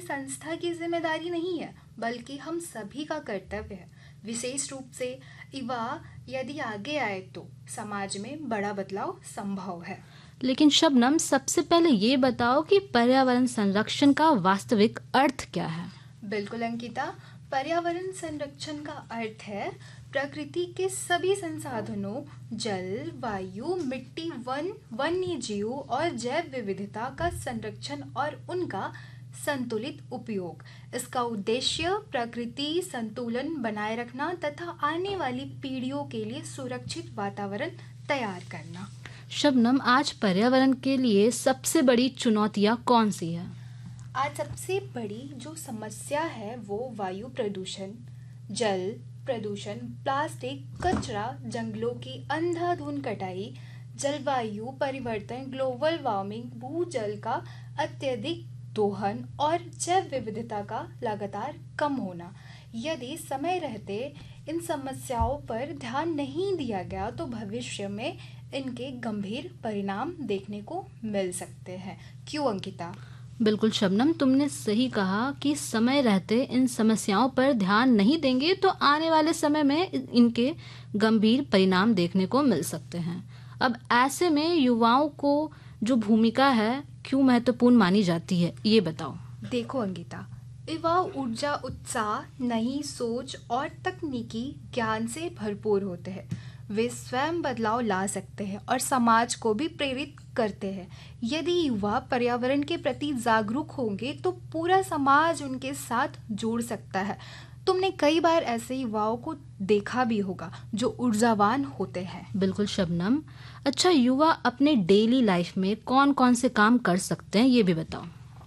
संस्था की जिम्मेदारी नहीं है, बल्कि हम सभी का कर्तव्य है। विशेष रूप से युवा यदि आगे आए तो समाज में बड़ा बदलाव संभव है। लेकिन शबनम, सबसे पहले ये बताओ कि पर्यावरण संरक्षण का वास्तविक अर्थ क्या है? बिल्कुल अंकिता, पर्यावरण संरक्षण का अर्थ है प्रकृति के सभी संसाधनों, जल, वायु, मिट्टी, वन, वन्य जीव और जैव विविधता का संरक्षण और उनका संतुलित उपयोग। इसका उद्देश्य प्रकृति संतुलन बनाए रखना तथा आने वाली पीढ़ियों के लिए सुरक्षित वातावरण तैयार करना। शबनम, आज पर्यावरण के लिए सबसे बड़ी चुनौतियाँ कौन सी है? आज सबसे बड़ी जो समस्या है वो वायु प्रदूषण, जल प्रदूषण, प्लास्टिक कचरा, जंगलों की अंधाधुंध कटाई, जलवायु परिवर्तन, ग्लोबल वार्मिंग, भूजल का अत्यधिक दोहन और जैव विविधता का लगातार कम होना। यदि समय रहते इन समस्याओं पर ध्यान नहीं दिया गया तो भविष्य में इनके गंभीर परिणाम देखने को मिल सकते हैं। क्यों अंकिता? बिल्कुल शबनम, तुमने सही कहा कि समय रहते इन समस्याओं पर ध्यान नहीं देंगे तो आने वाले समय में इनके गंभीर परिणाम देखने को मिल सकते हैं। अब ऐसे में युवाओं को जो भूमिका है क्यों महत्वपूर्ण मानी जाती है, ये बताओ। देखो अंकिता, युवा ऊर्जा, उत्साह, नई सोच और तकनीकी ज्ञान से भरपूर होते हैं। वे स्वयं बदलाव ला सकते हैं और समाज को भी प्रेरित करते हैं। यदि युवा पर्यावरण के प्रति जागरूक होंगे तो पूरा समाज उनके साथ जुड़ सकता है। तुमने कई बार ऐसे युवाओं को देखा भी होगा जो ऊर्जावान होते हैं। बिल्कुल शबनम। अच्छा, युवा अपने डेली लाइफ में कौन कौन से काम कर सकते हैं, ये भी बताओ।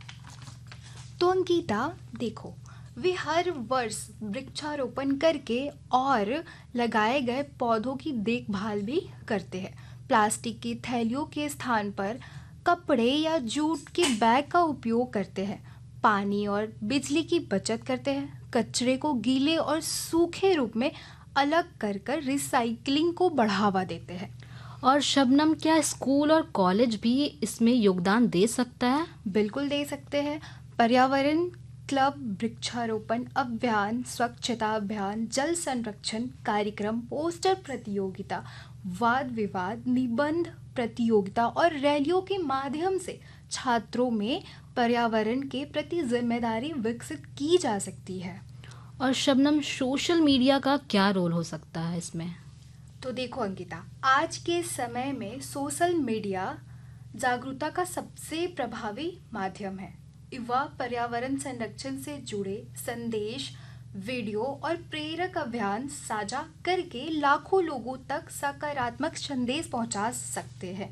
तो अंकिता देखो, वे हर वर्ष वृक्षारोपण करके और लगाए गए पौधों की देखभाल भी करते हैं। प्लास्टिक की थैलियों के स्थान पर कपड़े या जूट के बैग का उपयोग करते हैं। पानी और बिजली की बचत करते हैं। कचरे को गीले और सूखे रूप में अलग कर रिसाइकलिंग को बढ़ावा देते हैं। और शबनम, क्या स्कूल और कॉलेज भी इसमें योगदान दे सकता है? बिल्कुल दे सकते हैं। पर्यावरण क्लब, वृक्षारोपण अभियान, स्वच्छता अभियान, जल संरक्षण कार्यक्रम, पोस्टर प्रतियोगिता, वाद विवाद, निबंध प्रतियोगिता और रैलियों के माध्यम से छात्रों में पर्यावरण के प्रति जिम्मेदारी विकसित की जा सकती है। और शबनम, सोशल मीडिया का क्या रोल हो सकता है इसमें? तो देखो अंकिता, आज के समय में सोशल मीडिया जागरूकता का सबसे प्रभावी माध्यम है। युवा पर्यावरण संरक्षण से जुड़े संदेश, वीडियो और प्रेरक अभियान साझा करके लाखों लोगों तक सकारात्मक संदेश पहुंचा सकते हैं।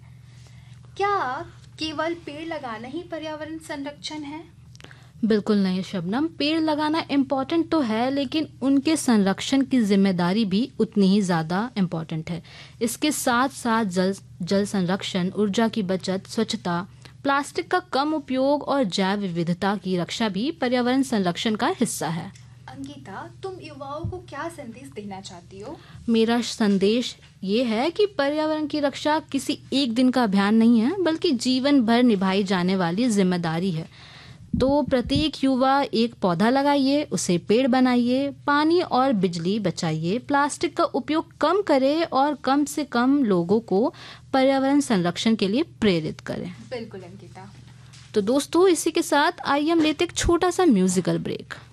क्या केवल पेड़ लगाना ही पर्यावरण संरक्षण है? बिल्कुल नहीं शबनम, पेड़ लगाना इम्पोर्टेंट तो है, लेकिन उनके संरक्षण की जिम्मेदारी भी उतनी ही ज़्यादा इम्पोर्टेंट है। इसके साथ साथ जल संरक्षण, ऊर्जा की बचत, स्वच्छता, प्लास्टिक का कम उपयोग और जैव विविधता की रक्षा भी पर्यावरण संरक्षण का हिस्सा है। अंकिता, तुम युवाओं को क्या संदेश देना चाहती हो? मेरा संदेश ये है कि पर्यावरण की रक्षा किसी एक दिन का अभियान नहीं है, बल्कि जीवन भर निभाई जाने वाली जिम्मेदारी है। तो प्रत्येक युवा एक पौधा लगाइए, उसे पेड़ बनाइए, पानी और बिजली बचाइए, प्लास्टिक का उपयोग कम करें और कम से कम लोगों को पर्यावरण संरक्षण के लिए प्रेरित करें। बिल्कुल अंकिता। तो दोस्तों, इसी के साथ आइए हम लेते एक छोटा सा म्यूजिकल ब्रेक।